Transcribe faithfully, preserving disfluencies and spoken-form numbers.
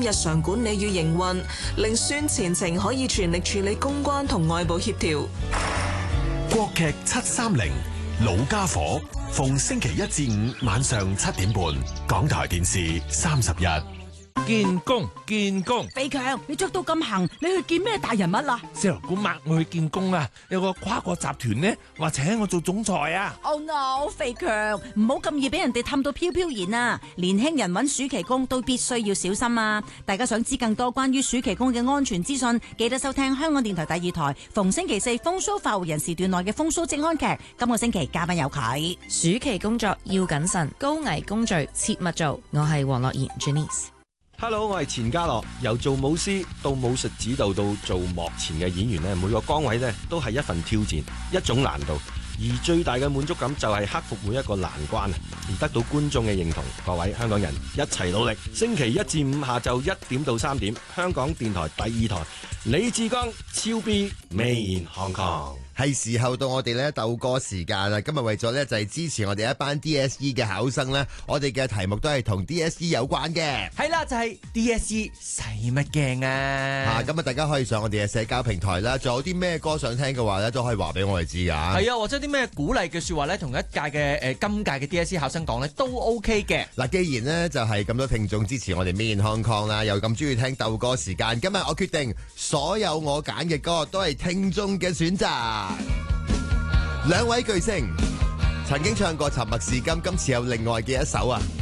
日常管理與營運，令宣前程可以全力處理公關同外部協調。 國劇七三零老家伙，逢星期一至五晚上七點半，港台電視三十一。 見工見工， 肥強，你着到咁行，你去見咩大人物啊？ 石油股抹我去見工啊！有個跨國集團呢話請我做總裁啊！ Oh no， 肥強，唔好咁易俾人哋氹到飄飄然啊！年輕人揾暑期工都必須要小心啊！大家想知更多關於暑期工嘅安全資訊，記得收聽香港電台第二台逢星期四風騷快活人時段內嘅風騷正安劇。今個星期嘉賓有佢。 暑期工作要謹慎，高危工序切勿做。我係黃樂妍 Janice。 Hello， 我係錢嘉樂。由做武師到武術指導到做幕前嘅演員咧，每個崗位咧都係一份挑戰，一種難度。而最大嘅滿足感就係克服每一個難關，而得到觀眾嘅認同。各位香港人一齊努力。星期一至五下晝一點到三點，香港電台第二台李志剛超 B Made in Hong Kong。 係時候到我哋咧鬥歌時間啦！今日為咗咧就係支持我哋一班 D S E 嘅考生咧，我哋嘅題目都係同 D S E 有關嘅。 係啦，就係 D S E 使乜驚啊！ 吓，咁啊，大家可以上我哋嘅社交平台啦。仲有啲咩歌想聽嘅話咧，都可以話俾我哋知噶。 係啊，或者啲咩鼓勵嘅說話咧，同一屆嘅誒今屆嘅 D S E 考生講咧，都 OK 嘅。 嗱，既然呢就係咁多聽眾支持我哋 Made in Hong Kong 啦，又咁中意聽鬥歌時間，今日我決定所有我揀嘅歌都係聽眾嘅選擇。兩位巨星曾經唱過《沉默是金》，今次有另外嘅一首啊！